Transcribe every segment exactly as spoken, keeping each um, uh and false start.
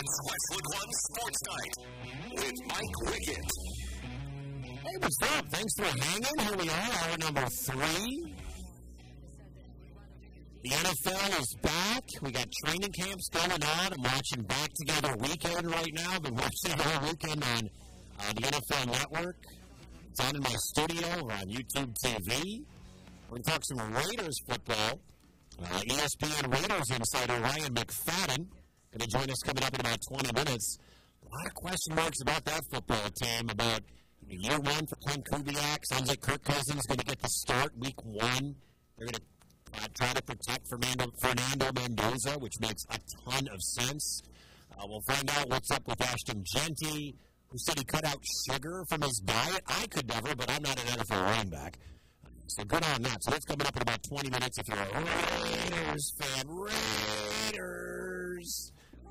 It's Westwood One Sports Night with Mike Wickett. Hey, what's up? Thanks for hanging. Here we are, hour number three. The N F L is back. We got training camps going on. I'm watching Back Together Weekend right now. I've been watching it all weekend on uh, the N F L Network. It's on in my studio or on YouTube T V. We're going to talk some Raiders football. Uh, E S P N Raiders insider Ryan McFadden going to join us coming up in about twenty minutes. A lot of question marks about that football team, about year one for Clint Kubiak. Sounds like Kirk Cousins is going to get the start week one. They're going to uh, try to protect Fernando, Fernando Mendoza, which makes a ton of sense. Uh, we'll find out what's up with Ashton Jeanty, who said he cut out sugar from his diet. I could never, but I'm not an N F L running back. So good on that. So that's coming up in about twenty minutes if you're a Raiders fan. Raiders!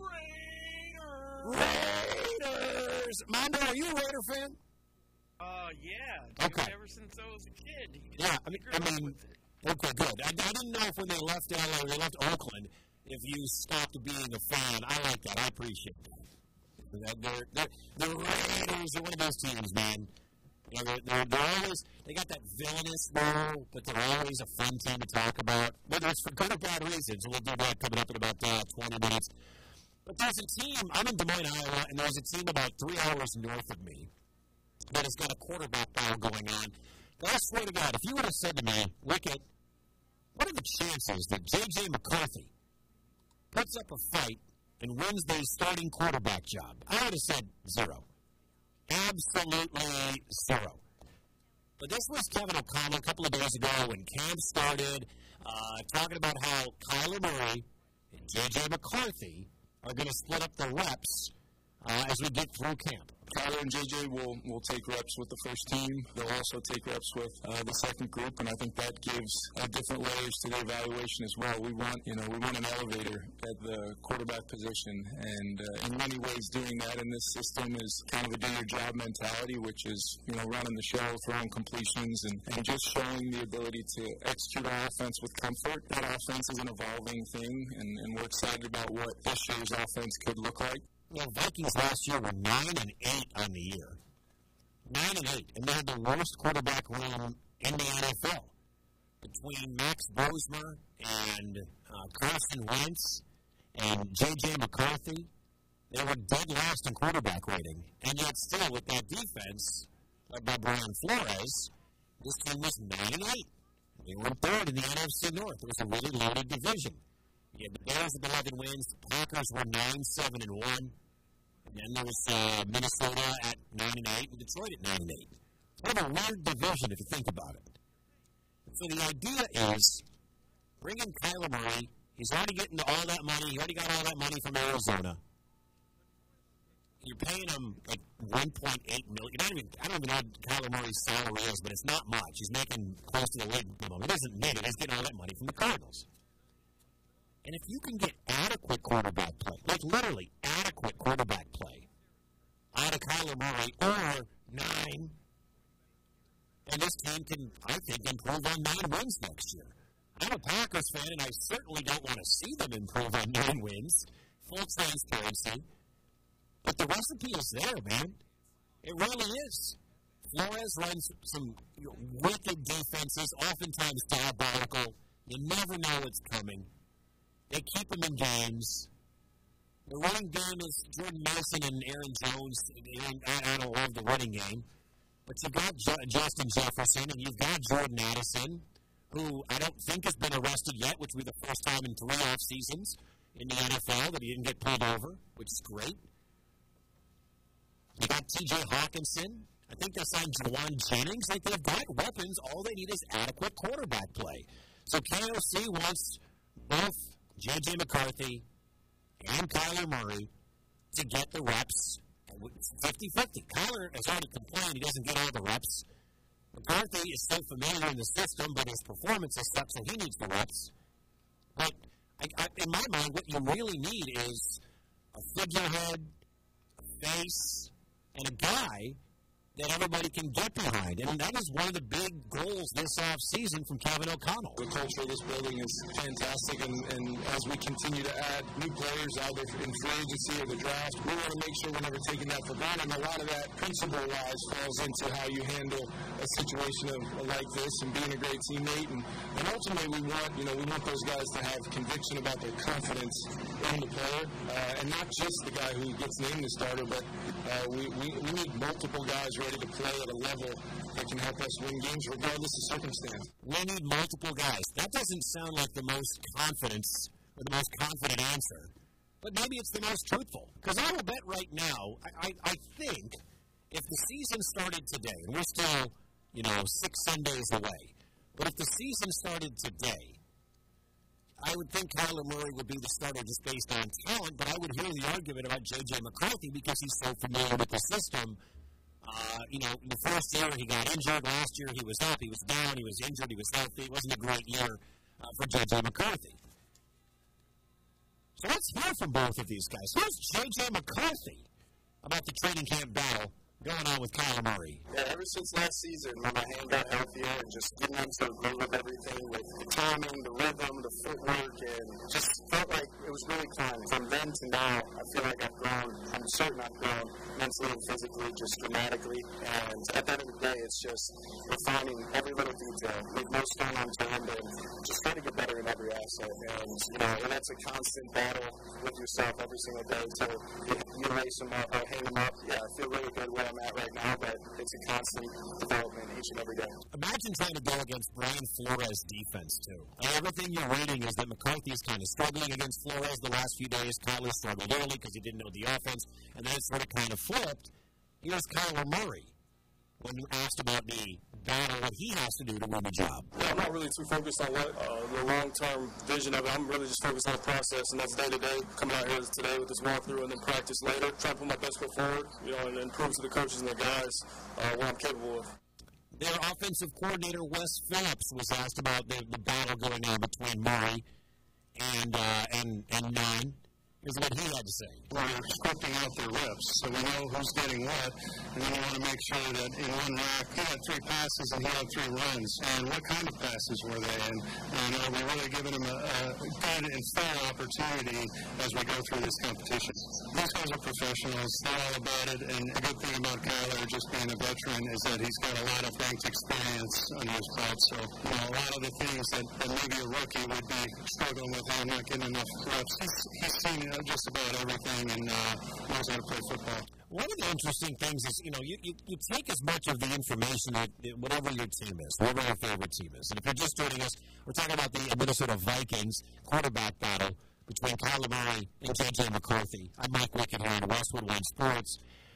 Raiders! Raiders! Mondo, are you a Raider fan? Uh, yeah. Dude, okay. Ever since I was a kid. Yeah, I mean, I mean okay, good. I, I didn't know if when they left L A, they left Oakland, if you stopped being a fan. I like that. I appreciate that. They're, they're, the Raiders are one of those teams, man. You know, they're, they're, they're always, they got that villainous role, but they're always a fun team to talk about, whether it's for good or bad reasons. We'll do that coming up in about uh, twenty minutes. But there's a team, I'm in Des Moines, Iowa, and there's a team about three hours north of me that has got a quarterback battle going on. And I swear to God, if you would have said to me, Wickett, what are the chances that J J McCarthy puts up a fight and wins the starting quarterback job? I would have said zero. Absolutely zero. But this was Kevin O'Connell a couple of days ago when camp started, uh, talking about how Kyler Murray and J J McCarthy are going to split up the reps uh, as we get through camp. Kyler and J J will, will take reps with the first team. They'll also take reps with uh, the second group, and I think that gives uh, different layers to the evaluation as well. We want, you know, we want an elevator at the quarterback position, and uh, in many ways doing that in this system is kind of a do-your-job mentality, which is, you know, running the show, throwing completions, and, and just showing the ability to execute our offense with comfort. That offense is an evolving thing, and, and we're excited about what this year's offense could look like. Well, Vikings last year were nine and eight on the year. Nine and eight, and they had the worst quarterback room in the N F L. Between Max Bosmer and uh, Carson Wentz and J J McCarthy, they were dead last in quarterback rating. And yet still, with that defense, led by Brian Flores, this team was nine and eight. They were third in the N F C North. It was a really loaded division. You had the Bears with eleven wins. The Packers were nine, seven, and one. And then there was uh, Minnesota at nine and eight, and Detroit at nine and eight. What a weird division if you think about it. So the idea is, bring in Kyler Murray. He's already getting all that money. He already got all that money from Arizona. You're paying him like one point eight million dollars. Not even, I don't even know what Kyler Murray's salary is, but it's not much. He's making close to the league minimum. He doesn't need it. He's getting all that money from the Cardinals. And if you can get adequate quarterback play, like literally adequate quarterback play, out of Kyler Murray or nine, and this team can, I think, improve on nine wins next year. I'm a Packers fan, and I certainly don't want to see them improve on nine wins. Full transparency. But the recipe is there, man. It really is. Flores runs some you know, wicked defenses, oftentimes diabolical. You never know what's coming. They keep them in games. The running game is Jordan Mason and Aaron Jones. I, I don't love the running game. But you've got J- Justin Jefferson, and you've got Jordan Addison, who I don't think has been arrested yet, which will be the first time in three off seasons in the N F L that he didn't get pulled over, which is great. You got T J Hawkinson. I think they signed Jawan Jennings. Like, they've got weapons. All they need is adequate quarterback play. So K O C wants both J J McCarthy and Kyler Murray to get the reps fifty-fifty. Kyler has already complained he doesn't get all the reps. McCarthy is so familiar in the system, but his performance is stuck, so he needs the reps. But I, I, in my mind, what you really need is a figurehead, a face, and a guy that everybody can get behind. And that is one of the big goals this offseason from Kevin O'Connell. The culture of this building is fantastic, and, and as we continue to add new players either in free agency or the draft, we want to make sure we're never taking that for granted. And a lot of that principle-wise falls into how you handle a situation of, like this and being a great teammate. And, and ultimately, we want, you know, we want those guys to have conviction about their confidence in the player, uh, and not just the guy who gets named the starter, but uh, we, we, we need multiple guys ready to play at a level that can help us win games regardless of circumstance. We need multiple guys. That doesn't sound like the most confidence or the most confident answer, but maybe it's the most truthful. Because I will bet right now, I, I, I think if the season started today, and we're still, you know, six Sundays away, but if the season started today, I would think Kyler Murray would be the starter just based on talent, but I would hear the argument about J J. McCarthy because he's so familiar with the system. Uh, you know, the first year he got injured. Last year he was up, he was down, he was injured, he was healthy. It wasn't a great year uh, for J J. McCarthy. So let's hear from both of these guys. Who's J J. McCarthy about the training camp battle going on with Kyler Murray? Yeah, ever since last season, when my hand got healthier and just getting into the groove of everything with the timing, the rhythm, the footwork, and just felt like it was really climbing. From then to now, I feel like I've grown. I'm certain I've grown mentally and physically, just dramatically. And at the end of the day, it's just refining every little detail, with no stone unturned, and just trying to get better in every asset. And, you know, and that's a constant battle with yourself every single day until you, you lace them up or hang them up. Yeah, I feel really good where I'm at right now, but it's a constant development each and every day. Imagine trying to go against Brian Flores' defense, too. And everything you're reading is that McCarthy is kind of struggling against Flores the last few days. Kyler struggled early because he didn't know the offense, and then it sort of kind of flipped. Here's Kyler Murray when you asked about the battle that he has to do to win the job. Yeah, I'm not really too focused on what uh, the long-term vision of it. I'm really just focused on the process, and that's day-to-day. Coming out here today with this walkthrough and then practice later, trying to put my best foot forward, you know, and, and prove to the coaches and the guys uh, what I'm capable of. Their offensive coordinator, Wes Phillips, was asked about the, the battle going on between Murray and, uh, and, and Nine. Here's what he had to say. Well, we're scripting out their reps, so we know who's getting what, and then we want to make sure that in one rack, he had three passes and he had three runs, and what kind of passes were they in? And are we really giving him a, a good and fair opportunity as we go through this competition? These guys are professionals. They're all about it, and a good thing about Kyler just being a veteran is that he's got a lot of ranked experience under his belt, so you know, a lot of the things that, that maybe a rookie would be struggling with and not getting enough reps, he's, he's seen it just about everything and uh, knows how to play football. One of the interesting things is, you know, you, you, you take as much of the information that, that whatever your team is, whatever your favorite team is. And if you're just joining us, we're talking about the Minnesota Vikings quarterback battle between Kyler Murray and J J. McCarthy. I'm Mike Wickett here on Westwood One Sports.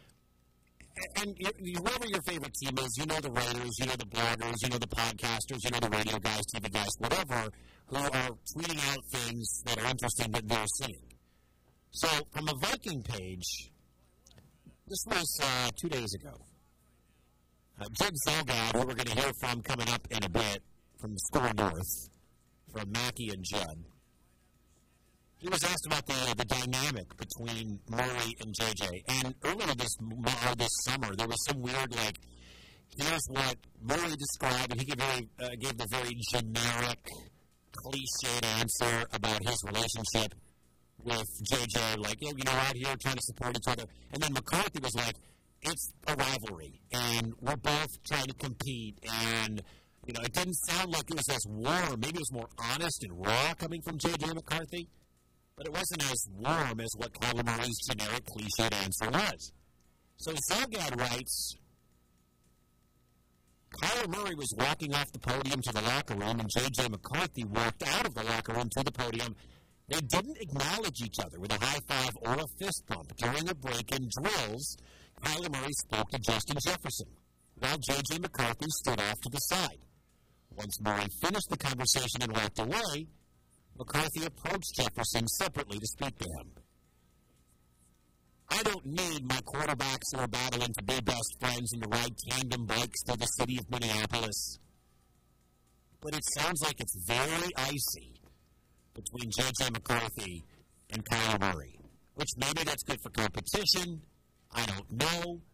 And you, you, whoever your favorite team is, you know the writers, you know the bloggers, you know the podcasters, you know the radio guys, T V guys, whatever, who are tweeting out things that are interesting that they're seeing. So, from the Viking page, this was uh, two days ago. Uh, Judd Zulgad, who we're going to hear from coming up in a bit, from the Score North, from Mackey and Judd, he was asked about the uh, the dynamic between Murray and J J. And earlier this uh, this summer, there was some weird, like, here's what Murray described, and he gave, very, uh, gave the very generic, cliched answer about his relationship with J J, like, you know, out here trying to support each other. And then McCarthy was like, it's a rivalry, and we're both trying to compete. And, you know, it didn't sound like it was as warm. Maybe it was more honest and raw coming from J J McCarthy, but it wasn't as warm as what Kyler Murray's generic cliched answer was. So Zulgad writes, Kyler Murray was walking off the podium to the locker room, and J J McCarthy walked out of the locker room to the podium. They didn't acknowledge each other with a high five or a fist bump. During the break-in drills, Kyler Murray spoke to Justin Jefferson, while J J McCarthy stood off to the side. Once Murray finished the conversation and walked away, McCarthy approached Jefferson separately to speak to him. I don't need my quarterbacks who are battling to be best friends and to ride tandem bikes through the city of Minneapolis. But it sounds like it's very icy between J J McCarthy and Kyler Murray, which maybe that's good for competition. I don't know.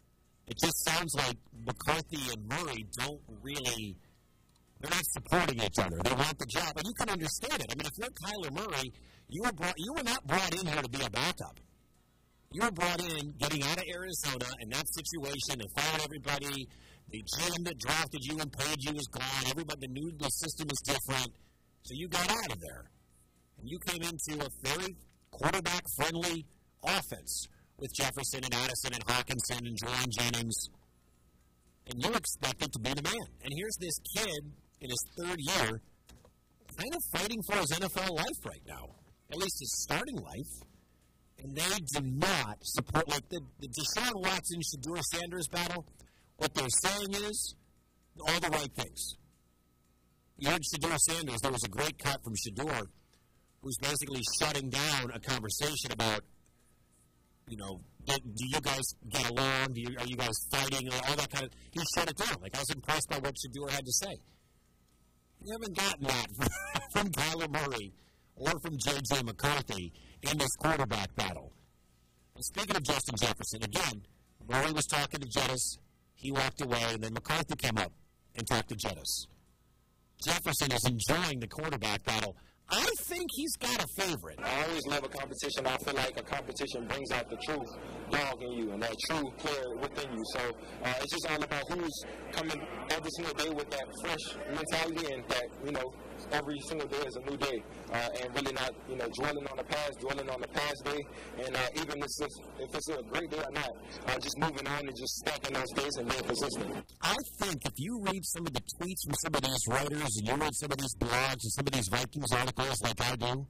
It just sounds like McCarthy and Murray don't really, they're not supporting each other. They want the job. And you can understand it. I mean, if you're Kyler Murray, you were, brought, you were not brought in here to be a backup. You were brought in getting out of Arizona in that situation and fired everybody. The G M that drafted you and paid you is gone. Everybody knew the system is different. So you got out of there. And you came into a very quarterback-friendly offense with Jefferson and Addison and Hawkinson and Jerome Jennings. And you expected to be the man. And here's this kid in his third year kind of fighting for his N F L life right now, at least his starting life. And they do not support, like the, the Deshaun Watson, Shedeur Sanders battle. What they're saying is all the right things. You heard Shedeur Sanders. There was a great cut from Shedeur, who's basically shutting down a conversation about, you know, do, do you guys get along? Do you, are you guys fighting? All that kind of. He shut it down. Like, I was impressed by what Shedeur had to say. You haven't gotten that from Kyler Murray or from J J McCarthy in this quarterback battle. And speaking of Justin Jefferson, again, Murray was talking to Jettis. He walked away, and then McCarthy came up and talked to Jettis. Jefferson is enjoying the quarterback battle. I think he's got a favorite. I always love a competition. I feel like a competition brings out the true dog in you and that true player within you. So uh, it's just all about who's coming every single day with that fresh mentality and that, you know, every single day is a new day. Uh, and really not, you know, dwelling on the past, dwelling on the past day. And uh, even if it's, if it's a great day or not, uh, just moving on and just stacking those days and being consistent. I think if you read some of the tweets from some of these writers and you read some of these blogs and some of these Vikings articles like I do,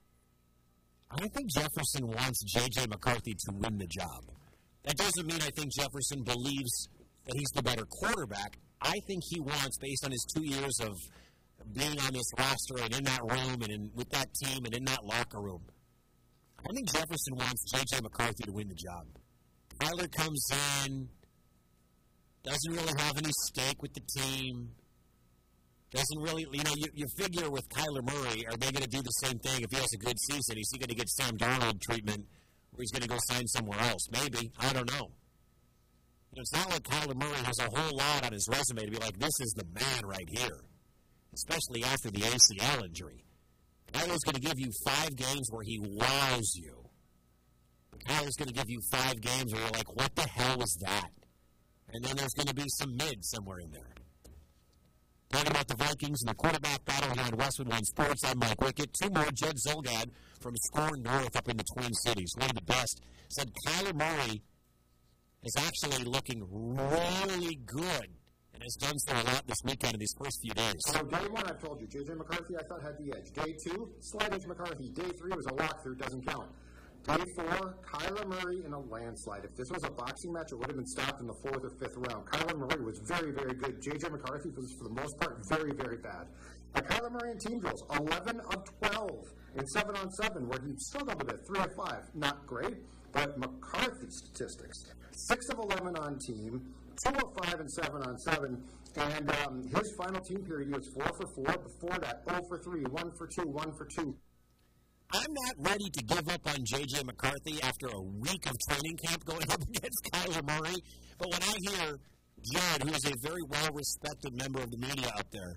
I think Jefferson wants J J McCarthy to win the job. That doesn't mean I think Jefferson believes that he's the better quarterback. I think he wants, based on his two years of being on this roster and in that room and in, with that team and in that locker room, I think Jefferson wants J J McCarthy to win the job. Kyler comes in, doesn't really have any stake with the team, doesn't really, you know, you, you figure with Kyler Murray, are they going to do the same thing if he has a good season? Is he going to get Sam Darnold treatment or he's going to go sign somewhere else? Maybe. I don't know. You know, it's not like Kyler Murray has a whole lot on his resume to be like, this is the man right here, especially after the A C L injury. Kyler's going to give you five games where he wows you. Kyler's going to give you five games where you're like, what the hell was that? And then there's going to be some mid somewhere in there. Talking about the Vikings and the quarterback battle here on Westwood One Sports, I'm Mike Wickett. Two more, Judd Zulgad from Score North up in the Twin Cities, one of the best, said Kyler Murray is actually looking really good and has done so a lot this weekend in these first few days. So day one, I've told you, J J McCarthy, I thought had the edge. Day two, slight edge McCarthy. Day three was a walkthrough, doesn't count. Day four, Kyler Murray in a landslide. If this was a boxing match, it would have been stopped in the fourth or fifth round. Kyler Murray was very, very good. J J McCarthy was, for the most part, very, very bad. But Kyler Murray in team drills, eleven of twelve in seven on seven, where he struggled a bit, three of five. Not great, but McCarthy statistics, six of eleven on team, two of five and seven on seven. And um, his final team period, he was four for four. Before that, zero for three, one for two, one for two. I'm not ready to give up on J J McCarthy after a week of training camp going up against Kyler Murray. But when I hear Judd, who is a very well-respected member of the media up there,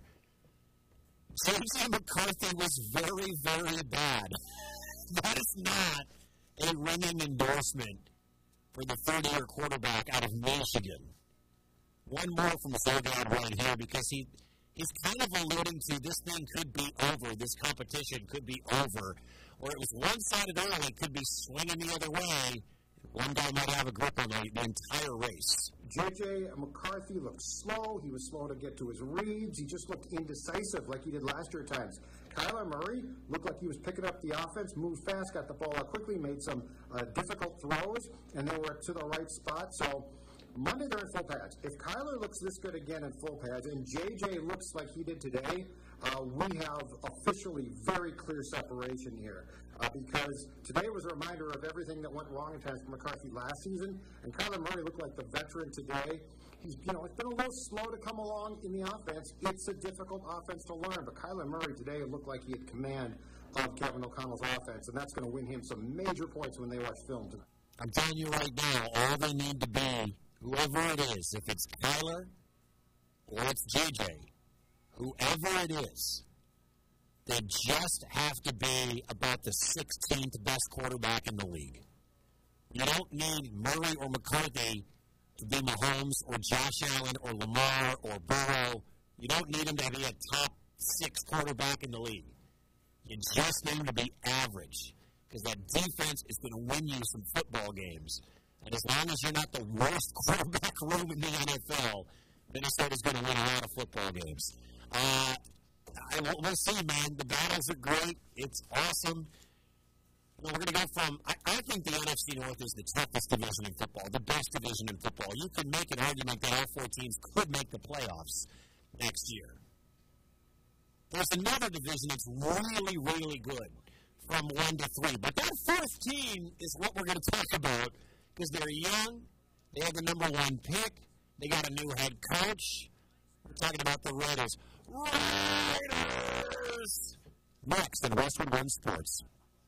J J McCarthy was very, very bad. That is not a ringing endorsement for the third-year quarterback out of Michigan. One more from Zulgad right here, because he he's kind of alluding to this thing could be over, this competition could be over, or it was one-sided early, could be swinging the other way. One guy might have a grip on the, the entire race. J J McCarthy looked slow. He was slow to get to his reads. He just looked indecisive like he did last year at times. Kyler Murray looked like he was picking up the offense, moved fast, got the ball out quickly, made some uh, difficult throws, and they were to the right spot. So Monday they're in full pads. If Kyler looks this good again in full pads, and J J looks like he did today, uh, we have officially very clear separation here. Uh, because today was a reminder of everything that went wrong in times for McCarthy last season, and Kyler Murray looked like the veteran today. He's, you know, it's been a little slow to come along in the offense. It's a difficult offense to learn, but Kyler Murray today looked like he had command of Kevin O'Connell's offense, and that's going to win him some major points when they watch film tonight. I'm telling you right now, all they need to be whoever it is, if it's Kyler or it's J J, whoever it is, they just have to be about the sixteenth best quarterback in the league. You don't need Murray or McCarthy to be Mahomes or Josh Allen or Lamar or Burrow. You don't need them to be a top six quarterback in the league. You just need them to be average, because that defense is going to win you some football games. And as long as you're not the worst quarterback room in the N F L, Minnesota's going to win a lot of football games. Uh, I, we'll see, man. The battles are great. It's awesome. You know, we're going to go from, I, I think the N F C North is the toughest division in football, the best division in football. You can make an argument that all four teams could make the playoffs next year. There's another division that's really, really good from one to three. But that fourth team is what we're going to talk about, because they're young, they have the number one pick, they got a new head coach. We're talking about the Raiders. Raiders! Next on Westwood One Sports.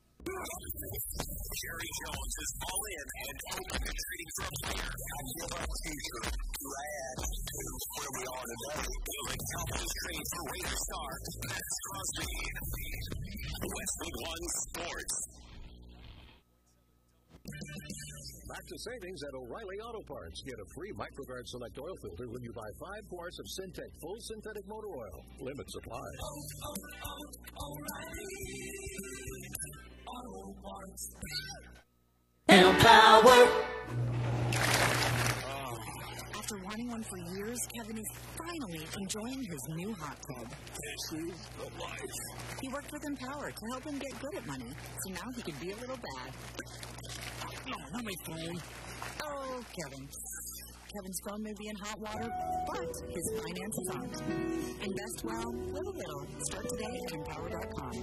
Jerry Jones is all in and open and trading for a player. I give up future to add to where we are today. The Cowboys trade for Raiders star Max Crosby. Westwood One Sports. Back to savings at O'Reilly Auto Parts. Get a free MicroGuard Select Oil Filter when you buy five quarts of Syntec Full Synthetic Motor Oil. Limit supply. Oh, oh, oh, O'Reilly Auto Parts. And power. After wanting one for years, Kevin is finally enjoying his new hot tub. This is the life. He worked with Empower to help him get good at money, so now he could be a little bad. No, not my phone. Oh, Kevin. Kevin's phone may be in hot water, but his finances aren't. Invest well, live a little. Start today at empower dot com.